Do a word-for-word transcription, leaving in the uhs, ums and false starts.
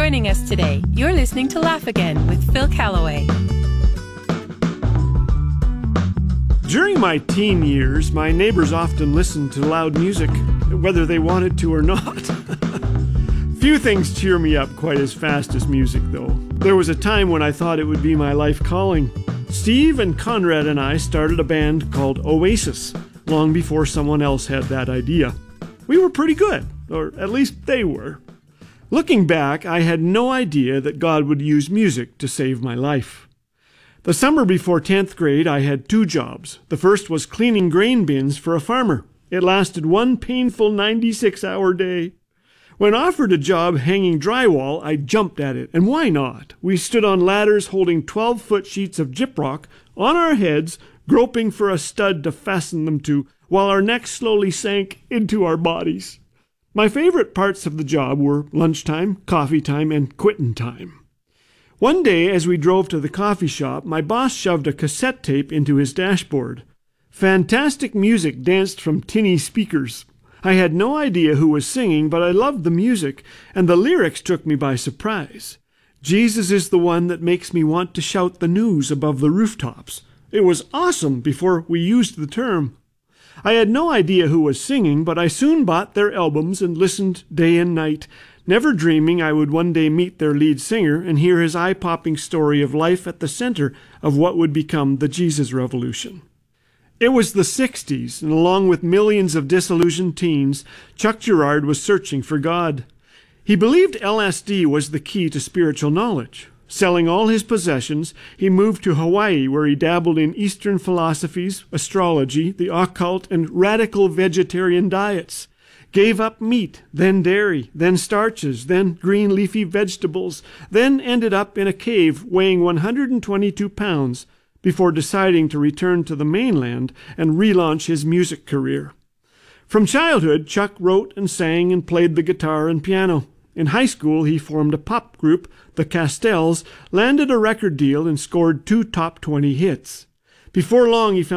joining us today. You're listening to Laugh Again with Phil Callaway. During my teen years, my neighbors often listened to loud music, whether they wanted to or not. Few things cheer me up quite as fast as music, though. There was a time when I thought it would be my life calling. Steve and Conrad and I started a band called Oasis, long before someone else had that idea. We were pretty good, or at least they were. Looking back, I had no idea that God would use music to save my life. The summer before tenth grade, I had two jobs. The first was cleaning grain bins for a farmer. It lasted one painful ninety-six hour day. When offered a job hanging drywall, I jumped at it. And why not? We stood on ladders holding twelve-foot sheets of gyprock on our heads, groping for a stud to fasten them to, while our necks slowly sank into our bodies. My favorite parts of the job were lunchtime, coffee time, and quittin' time. One day, as we drove to the coffee shop, my boss shoved a cassette tape into his dashboard. Fantastic music danced from tinny speakers. I had no idea who was singing, but I loved the music, and the lyrics took me by surprise. Jesus is the one that makes me want to shout the news above the rooftops. It was awesome before we used the term. I had no idea who was singing, but I soon bought their albums and listened day and night, never dreaming I would one day meet their lead singer and hear his eye-popping story of life at the center of what would become the Jesus Revolution. It was the sixties, and along with millions of disillusioned teens, Chuck Girard was searching for God. He believed L S D was the key to spiritual knowledge. Selling all his possessions, he moved to Hawaii, where he dabbled in Eastern philosophies, astrology, the occult, and radical vegetarian diets. Gave up meat, then dairy, then starches, then green leafy vegetables, then ended up in a cave weighing one hundred twenty-two pounds before deciding to return to the mainland and relaunch his music career. From childhood, Chuck wrote and sang and played the guitar and piano. In high school, he formed a pop group, the Castells, landed a record deal, and scored two top twenty hits. Before long, he found